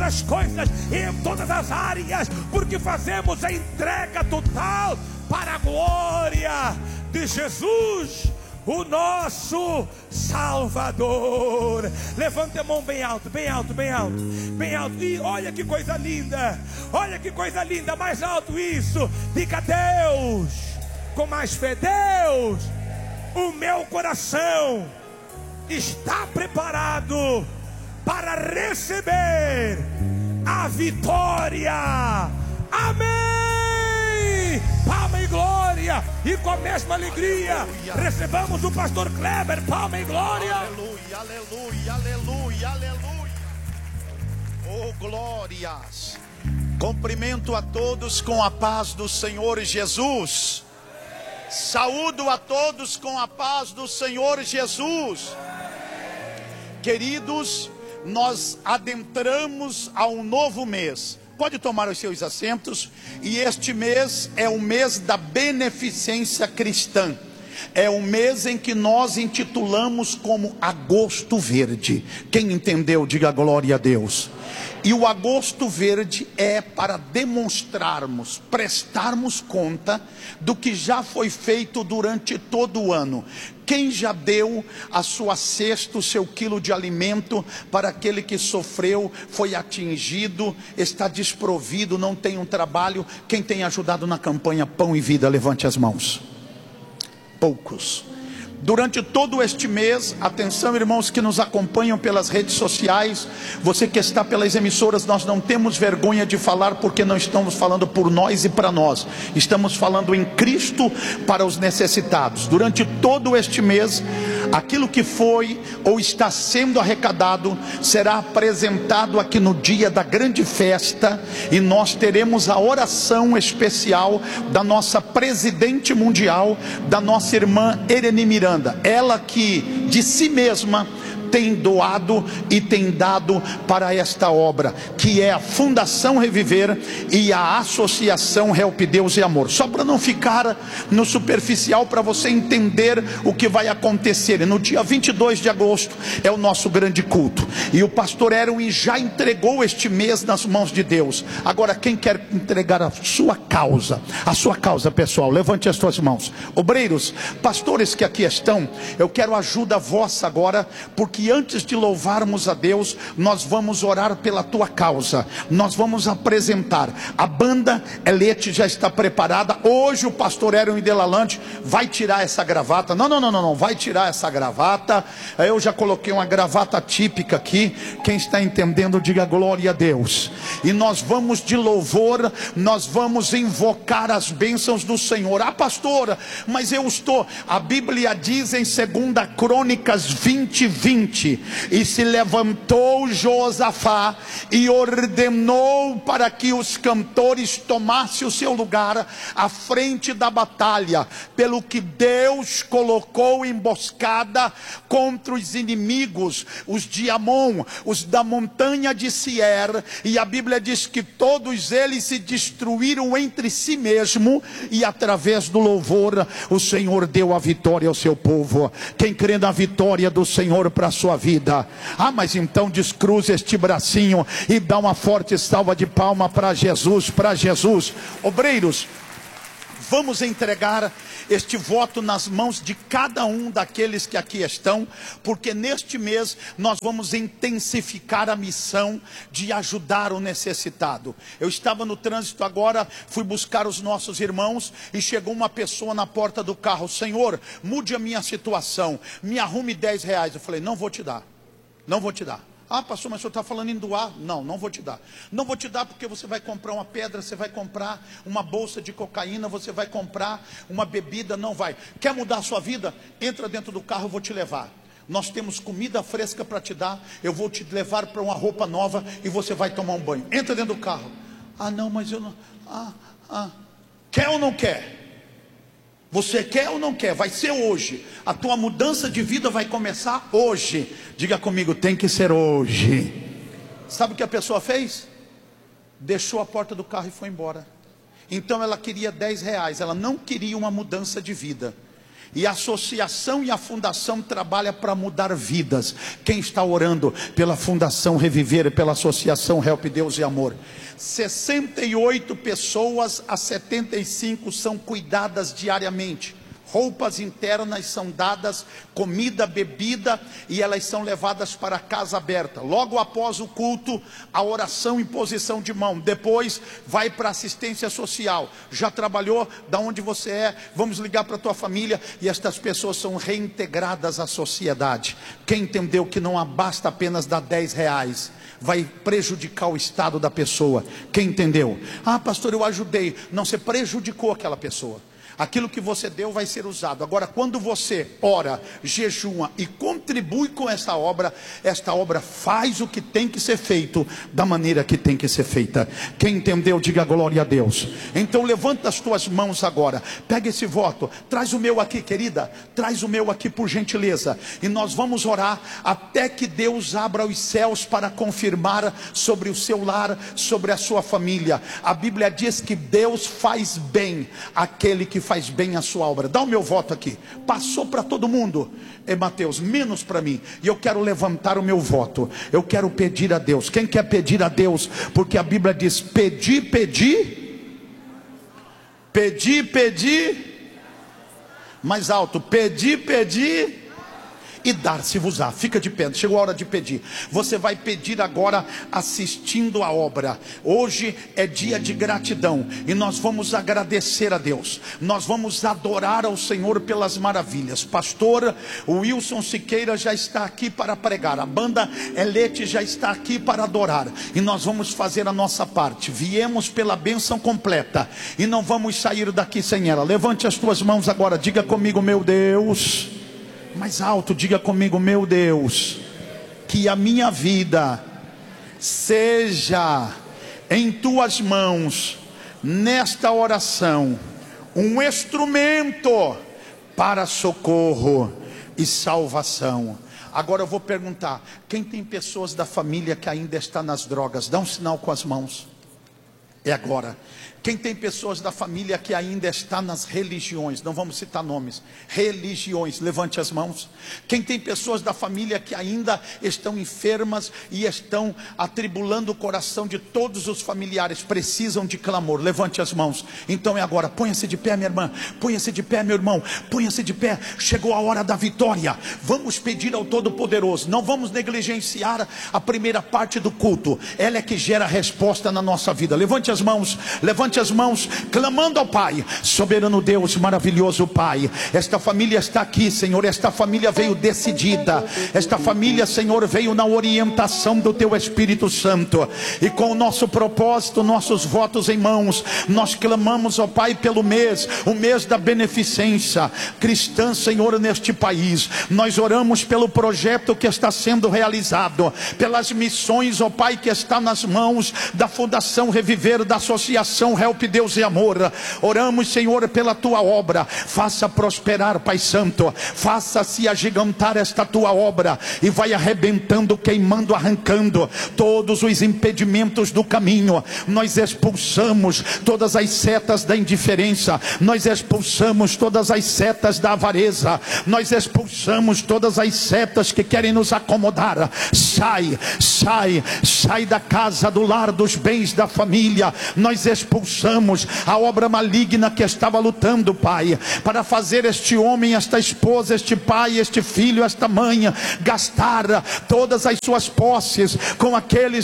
as coisas e em todas as áreas, porque fazemos a entrega total para a glória de Jesus, o nosso Salvador. Levante a mão bem alto, bem alto, bem alto, bem alto. E olha que coisa linda, olha que coisa linda, mais alto isso. Diga: Deus, com mais fé, Deus, o meu coração está preparado para receber a vitória. Amém. Palma e glória. E com a mesma alegria, recebamos o pastor Kleber. Palma e glória. Aleluia, aleluia, aleluia, aleluia. Oh, glórias. Cumprimento a todos com a paz do Senhor Jesus. Saúdo a todos com a paz do Senhor Jesus. Queridos, nós adentramos a um novo mês. Pode tomar os seus assentos. E este mês é o mês da beneficência cristã. É o mês em que nós intitulamos como Agosto Verde. Quem entendeu, diga glória a Deus. E o Agosto Verde é para demonstrarmos, prestarmos conta do que já foi feito durante todo o ano. Quem já deu a sua cesta, o seu quilo de alimento para aquele que sofreu, foi atingido, está desprovido, não tem um trabalho? Quem tem ajudado na campanha Pão e Vida, levante as mãos. Poucos. Durante todo este mês, atenção irmãos que nos acompanham pelas redes sociais, você que está pelas emissoras, nós não temos vergonha de falar, porque não estamos falando por nós e para nós, estamos falando em Cristo para os necessitados. Durante todo este mês, aquilo que foi ou está sendo arrecadado, será apresentado aqui no dia da grande festa, e nós teremos a oração especial da nossa presidente mundial, da nossa irmã Ereni Miranda. Ela que de si mesma tem doado e tem dado para esta obra, que é a Fundação Reviver e a Associação Help Deus e Amor. Só para não ficar no superficial, para você entender o que vai acontecer. No dia 22 de agosto é o nosso grande culto, e o pastor Erwin já entregou este mês nas mãos de Deus. Agora quem quer entregar a sua causa pessoal, levante as suas mãos. Obreiros, pastores que aqui estão, eu quero ajuda vossa agora, porque antes de louvarmos a Deus, nós vamos orar pela tua causa. Nós vamos apresentar. A banda Elete já está preparada. Hoje o pastor Erwin Delalande vai tirar essa gravata. Não, vai tirar essa gravata. Eu já coloquei uma gravata típica aqui. Quem está entendendo, diga glória a Deus. E nós vamos de louvor, nós vamos invocar as bênçãos do Senhor. Ah, pastora, mas eu estou... A Bíblia diz em 2 Crônicas 20:20: e se levantou Josafá e ordenou para que os cantores tomassem o seu lugar à frente da batalha, pelo que Deus colocou emboscada contra os inimigos, os de Amon, os da montanha de Sier, e a Bíblia diz que todos eles se destruíram entre si mesmo, e através do louvor o Senhor deu a vitória ao seu povo. Quem crê na vitória do Senhor para a sua vida? Ah, mas então descruza este bracinho e dá uma forte salva de palma para Jesus, para Jesus. Obreiros, vamos entregar este voto nas mãos de cada um daqueles que aqui estão, porque neste mês nós vamos intensificar a missão de ajudar o necessitado. Eu estava no trânsito agora, fui buscar os nossos irmãos, e chegou uma pessoa na porta do carro: Senhor, mude a minha situação, me arrume R$10. Eu falei: não vou te dar, não vou te dar. Ah, pastor, mas o senhor está falando em doar? Não vou te dar. Não vou te dar porque você vai comprar uma pedra, você vai comprar uma bolsa de cocaína, você vai comprar uma bebida, não vai. Quer mudar a sua vida? Entra dentro do carro, eu vou te levar. Nós temos comida fresca para te dar, eu vou te levar para uma roupa nova e você vai tomar um banho. Entra dentro do carro. Ah, não, mas eu não... Quer ou não quer? Você quer ou não quer? Vai ser hoje. A tua mudança de vida vai começar hoje. Diga comigo: tem que ser hoje. Sabe o que a pessoa fez? Deixou a porta do carro e foi embora. Então ela queria R$10, ela não queria uma mudança de vida. E a associação e a fundação trabalham para mudar vidas. Quem está orando pela Fundação Reviver e pela Associação Help Deus e Amor? 68 pessoas a 75 são cuidadas diariamente. Roupas internas são dadas, comida, bebida, e elas são levadas para a casa aberta. Logo após o culto, a oração em posição de mão. Depois vai para assistência social. Já trabalhou? Da onde você é? Vamos ligar para a tua família. E estas pessoas são reintegradas à sociedade. Quem entendeu que não basta apenas dar R$10, vai prejudicar o estado da pessoa? Quem entendeu? Ah, pastor, eu ajudei. Não, você prejudicou aquela pessoa. Aquilo que você deu vai ser usado. Agora, quando você ora, jejua e contribui com esta obra faz o que tem que ser feito, da maneira que tem que ser feita. Quem entendeu, diga glória a Deus. Então levanta as tuas mãos agora, pega esse voto, traz o meu aqui, querida, traz o meu aqui por gentileza, e nós vamos orar até que Deus abra os céus para confirmar sobre o seu lar, sobre a sua família. A Bíblia diz que Deus faz bem aquele que faz bem a sua obra. Dá o meu voto aqui. Passou para todo mundo, Mateus, menos para mim. E eu quero levantar o meu voto. Eu quero pedir a Deus. Quem quer pedir a Deus? Porque a Bíblia diz: pedi, pedi. Pedi, pedi. Mais alto. Pedi, pedi. E dar-se-vos-á. Fica de pé, chegou a hora de pedir. Você vai pedir agora assistindo a obra. Hoje é dia de gratidão, e nós vamos agradecer a Deus. Nós vamos adorar ao Senhor pelas maravilhas. Pastor Wilson Siqueira já está aqui para pregar. A banda Elete já está aqui para adorar. E nós vamos fazer a nossa parte. Viemos pela bênção completa e não vamos sair daqui sem ela. Levante as tuas mãos agora, diga comigo: meu Deus. Mais alto, diga comigo: meu Deus, que a minha vida seja em tuas mãos, nesta oração, um instrumento para socorro e salvação. Agora eu vou perguntar: quem tem pessoas da família que ainda está nas drogas? Dá um sinal com as mãos. É agora. Quem tem pessoas da família que ainda está nas religiões? Não vamos citar nomes. Religiões, levante as mãos. Quem tem pessoas da família que ainda estão enfermas e estão atribulando o coração de todos os familiares, precisam de clamor, levante as mãos. Então é agora. Ponha-se de pé, minha irmã. Ponha-se de pé, meu irmão. Ponha-se de pé. Chegou a hora da vitória. Vamos pedir ao Todo-Poderoso. Não vamos negligenciar a primeira parte do culto. Ela é que gera resposta na nossa vida. Levante as mãos. Levante as mãos, clamando ao Pai. Soberano Deus, maravilhoso Pai, esta família está aqui, Senhor. Esta família veio decidida. Esta família, Senhor, veio na orientação do Teu Espírito Santo. E com o nosso propósito, nossos votos em mãos, nós clamamos ao Pai pelo mês, o mês da beneficência cristã, Senhor, neste país. Nós oramos pelo projeto que está sendo realizado, pelas missões, ó Pai, que está nas mãos da Fundação Reviver, da Associação Help Deus e Amor. Oramos, Senhor, pela Tua obra. Faça prosperar, Pai Santo. Faça-se agigantar esta Tua obra, e vai arrebentando, queimando, arrancando todos os impedimentos do caminho. Nós expulsamos todas as setas da indiferença. Nós expulsamos todas as setas da avareza. Nós expulsamos todas as setas que querem nos acomodar. Sai, sai, sai da casa, do lar, dos bens da família. Nós expulsamos a obra maligna que estava lutando, Pai, para fazer este homem, esta esposa, este pai, este filho, esta mãe gastar todas as suas posses com aqueles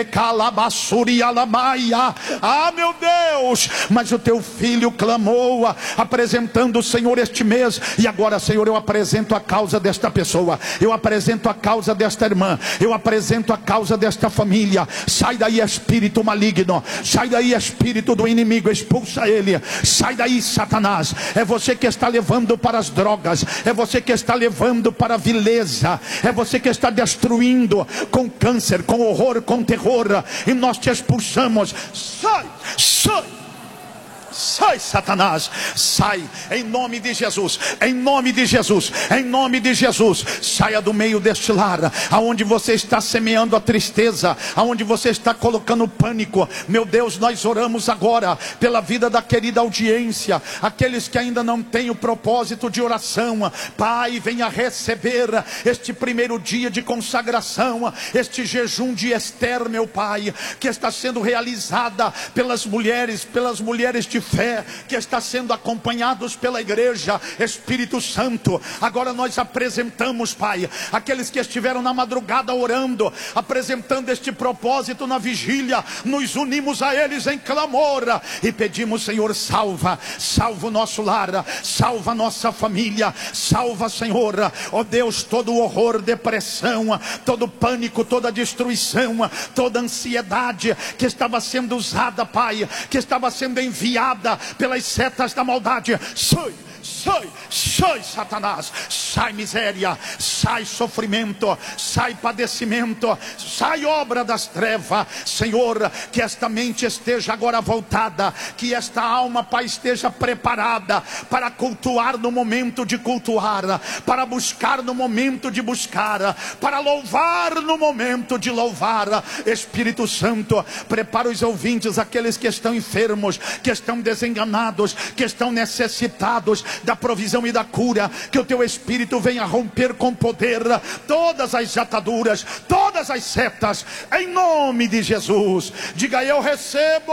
ah, meu Deus, mas o Teu filho clamou, apresentando, Senhor, este mês. E agora, Senhor, eu apresento a causa desta pessoa, eu apresento a causa desta irmã, eu apresento a causa desta família. Sai daí, espírito maligno, sai daí, espírito do inimigo, expulsa ele. Sai daí, Satanás. É você que está levando para as drogas, é você que está levando para a vileza, é você que está destruindo com câncer, com horror, com terror, e nós te expulsamos. Sai, sai, sai Satanás, sai em nome de Jesus, em nome de Jesus, em nome de Jesus. Saia do meio deste lar, aonde você está semeando a tristeza, aonde você está colocando pânico. Meu Deus, nós oramos agora pela vida da querida audiência, aqueles que ainda não têm o propósito de oração. Pai, venha receber este primeiro dia de consagração, este jejum de Esther, meu Pai, que está sendo realizada pelas mulheres de fé, que está sendo acompanhados pela igreja. Espírito Santo, agora nós apresentamos, Pai, aqueles que estiveram na madrugada orando, apresentando este propósito na vigília, nos unimos a eles em clamor e pedimos, Senhor, salva o nosso lar, salva a nossa família, salva, Senhor, ó Deus, todo o horror, depressão, todo pânico, toda destruição, toda ansiedade que estava sendo usada, Pai, que estava sendo enviada pelas setas da maldade. Sai Satanás, sai miséria, sai sofrimento, sai padecimento, sai obra das trevas. Senhor, que esta mente esteja agora voltada, que esta alma, Pai, esteja preparada para cultuar no momento de cultuar, para buscar no momento de buscar, para louvar no momento de louvar. Espírito Santo, prepara os ouvintes, aqueles que estão enfermos, que estão desenganados, que estão necessitados da provisão e da cura. Que o teu Espírito venha romper com poder todas as ataduras, todas as setas, em nome de Jesus. Diga: eu recebo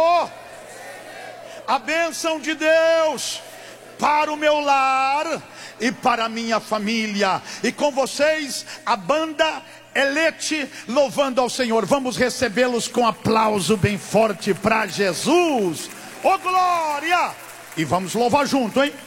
a bênção de Deus para o meu lar e para a minha família. E com vocês a banda Elete louvando ao Senhor. Vamos recebê-los com aplauso bem forte para Jesus. Oh glória! E vamos louvar junto, hein?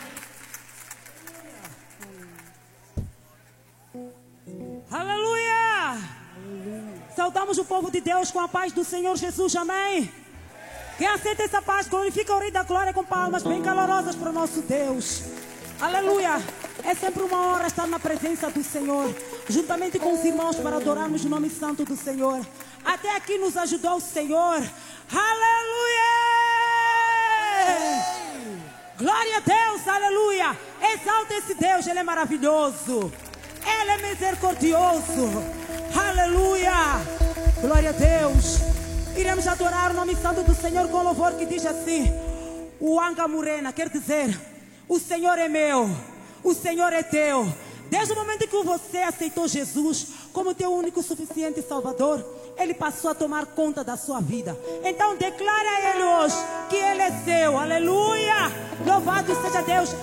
Aleluia! Saudamos o povo de Deus com a paz do Senhor Jesus, amém? Quem aceita essa paz, glorifica o Rei da Glória com palmas bem calorosas para o nosso Deus. Aleluia! É sempre uma honra estar na presença do Senhor, juntamente com os irmãos, para adorarmos o nome santo do Senhor. Até aqui nos ajudou o Senhor. Aleluia! Glória a Deus, aleluia! Exalta esse Deus, Ele é maravilhoso, Ele é misericordioso, aleluia! Glória a Deus! Iremos adorar o nome santo do Senhor com louvor que diz assim: o Anga Morena, quer dizer, o Senhor é meu, o Senhor é teu. Desde o momento que você aceitou Jesus como teu único suficiente Salvador, Ele passou a tomar conta da sua vida. Então declara a Ele hoje que Ele é seu, aleluia! Louvado seja Deus!